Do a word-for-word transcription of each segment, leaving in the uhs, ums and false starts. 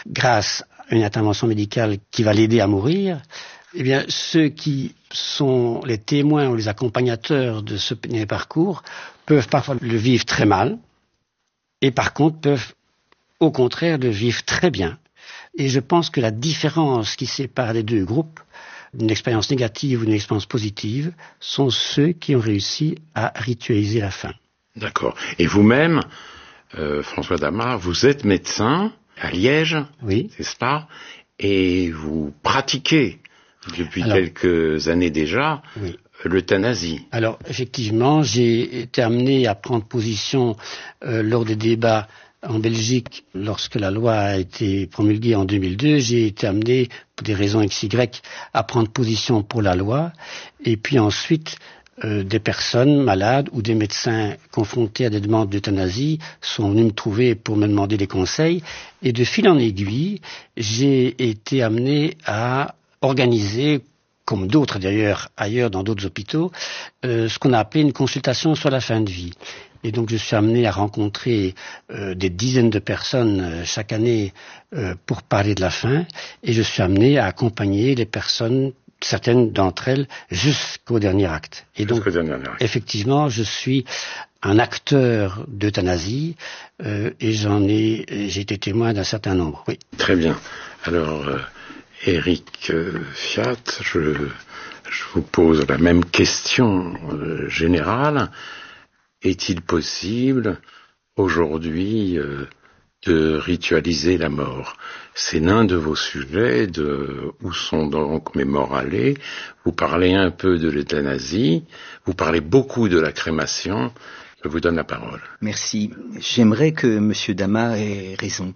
grâce à une intervention médicale qui va l'aider à mourir, eh bien, ceux qui sont les témoins ou les accompagnateurs de ce parcours peuvent parfois le vivre très mal et par contre peuvent au contraire le vivre très bien. Et je pense que la différence qui sépare les deux groupes, d'une expérience négative ou d'une expérience positive, sont ceux qui ont réussi à ritualiser la fin. D'accord. Et vous-même, euh, François Damas, vous êtes médecin à Liège, oui. C'est ça, et vous pratiquez depuis Alors, quelques années déjà oui. l'euthanasie. Alors, effectivement, j'ai été amené à prendre position euh, lors des débats en Belgique, lorsque la loi a été promulguée en deux mille deux, j'ai été amené, pour des raisons X Y, à prendre position pour la loi. Et puis ensuite, euh, des personnes malades ou des médecins confrontés à des demandes d'euthanasie sont venus me trouver pour me demander des conseils. Et de fil en aiguille, j'ai été amené à organiser, comme d'autres d'ailleurs ailleurs dans d'autres hôpitaux, euh, ce qu'on a appelé une consultation sur la fin de vie. Et donc je suis amené à rencontrer euh, des dizaines de personnes euh, chaque année euh, pour parler de la fin, et je suis amené à accompagner les personnes, certaines d'entre elles, jusqu'au dernier acte. Et donc, dernier acte. Effectivement, je suis un acteur d'euthanasie euh, et j'en ai, j'ai été témoin d'un certain nombre. Oui. Très bien. Alors, euh, Éric euh, Fiat, je, je vous pose la même question euh, générale. Est-il possible aujourd'hui euh, de ritualiser la mort? C'est l'un de vos sujets, de où sont donc mes morts allés. Vous parlez un peu de l'euthanasie, vous parlez beaucoup de la crémation. Je vous donne la parole. Merci. J'aimerais que M. Damas ait raison.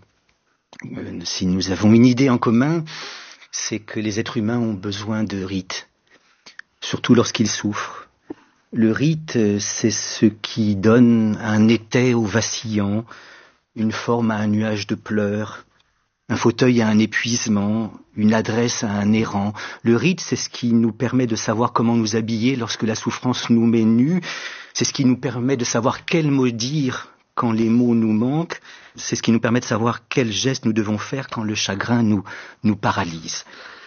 Euh, si nous avons une idée en commun, c'est que les êtres humains ont besoin de rites, surtout lorsqu'ils souffrent. Le rite, c'est ce qui donne un étai au vacillant, une forme à un nuage de pleurs, un fauteuil à un épuisement, une adresse à un errant. Le rite, c'est ce qui nous permet de savoir comment nous habiller lorsque la souffrance nous met nus. C'est ce qui nous permet de savoir quels mots dire quand les mots nous manquent. C'est ce qui nous permet de savoir quels gestes nous devons faire quand le chagrin nous, nous paralyse.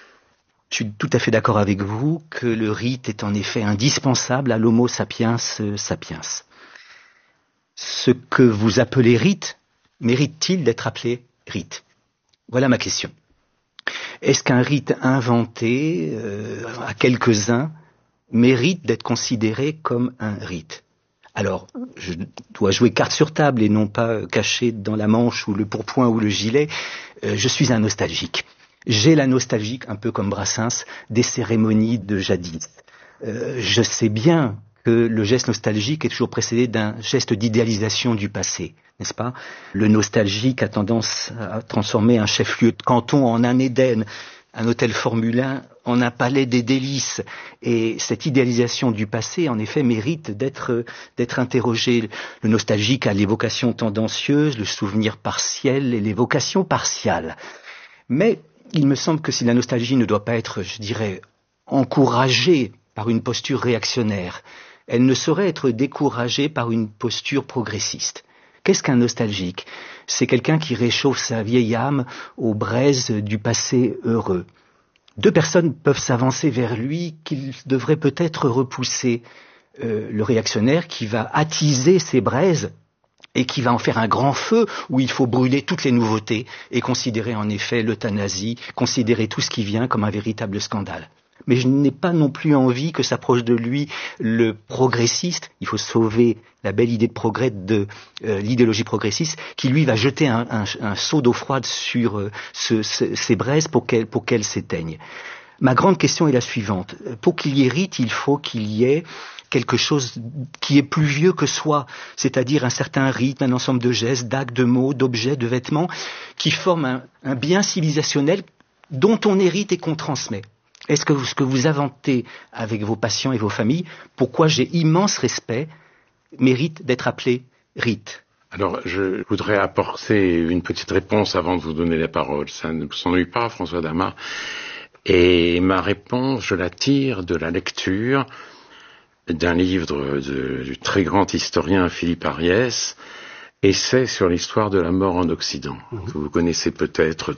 Je suis tout à fait d'accord avec vous que le rite est en effet indispensable à l'homo sapiens sapiens. Ce que vous appelez rite mérite-t-il d'être appelé rite? Voilà ma question. Est-ce qu'un rite inventé euh, à quelques-uns mérite d'être considéré comme un rite? Alors, je dois jouer carte sur table et non pas caché dans la manche ou le pourpoint ou le gilet. Euh, je suis un nostalgique. J'ai la nostalgie, un peu comme Brassens, des cérémonies de jadis. Euh, je sais bien que le geste nostalgique est toujours précédé d'un geste d'idéalisation du passé, n'est-ce pas? Le nostalgique a tendance à transformer un chef-lieu de canton en un Éden, un hôtel Formule un en un palais des délices. Et cette idéalisation du passé, en effet, mérite d'être, d'être interrogée. Le nostalgique a l'évocation tendancieuse, le souvenir partiel et l'évocation partiale. Mais il me semble que si la nostalgie ne doit pas être, je dirais, encouragée par une posture réactionnaire, elle ne saurait être découragée par une posture progressiste. Qu'est-ce qu'un nostalgique? C'est quelqu'un qui réchauffe sa vieille âme aux braises du passé heureux. Deux personnes peuvent s'avancer vers lui qu'il devrait peut-être repousser. Euh, le réactionnaire qui va attiser ses braises et qui va en faire un grand feu où il faut brûler toutes les nouveautés et considérer en effet l'euthanasie, considérer tout ce qui vient comme un véritable scandale. Mais je n'ai pas non plus envie que s'approche de lui le progressiste. Il faut sauver la belle idée de progrès de euh, l'idéologie progressiste, qui lui va jeter un, un, un seau d'eau froide sur euh, ce, ce, ces braises pour qu'elles, pour qu'elles s'éteignent. Ma grande question est la suivante. Pour qu'il y ait rite, il faut qu'il y ait quelque chose qui est plus vieux que soi, c'est-à-dire un certain rythme, un ensemble de gestes, d'actes, de mots, d'objets, de vêtements, qui forment un, un bien civilisationnel dont on hérite et qu'on transmet. Est-ce que vous, ce que vous inventez avec vos patients et vos familles, pourquoi j'ai immense respect, mérite d'être appelé rite? Alors, je voudrais apporter une petite réponse avant de vous donner la parole. Ça ne vous ennuie pas, François Damas? Et ma réponse, je la tire de la lecture d'un livre de, du très grand historien Philippe Ariès, Essai sur l'histoire de la mort en Occident, mmh. que vous connaissez peut-être